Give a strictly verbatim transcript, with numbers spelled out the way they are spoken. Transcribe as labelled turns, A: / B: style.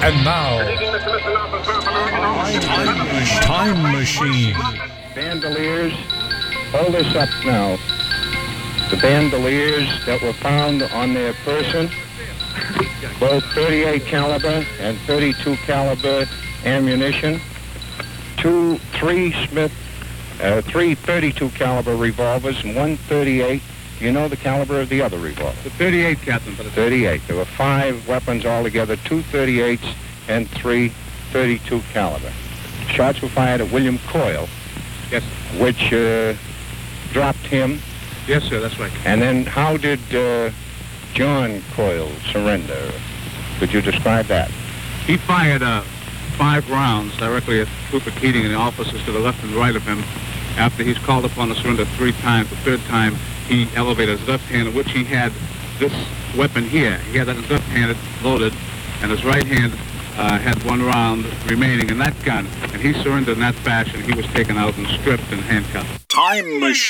A: And now, Time Machine.
B: Bandoliers, hold this up now. The bandoliers that were found on their person, both thirty-eight caliber and thirty-two caliber ammunition, two, three Smith, uh, three thirty-two caliber revolvers and one thirty-eight. Do you know the caliber of the other revolver?
C: The thirty-eight, Captain. But
B: thirty-eight. There were five weapons altogether, two thirty-eights and three thirty-two caliber. Shots were fired at William Coyle,
C: yes,
B: which uh, dropped him.
C: Yes, sir, that's right.
B: And then how did uh, John Coyle surrender? Could you describe that?
C: He fired uh, five rounds directly at Trooper Keating and the officers to the left and right of him. After he's called upon to surrender three times, the third time he elevated his left hand, in which he had this weapon here. He had that in his left hand loaded, and his right hand uh, had one round remaining in that gun. And he surrendered in that fashion. He was taken out and stripped and handcuffed.
A: Time Machine.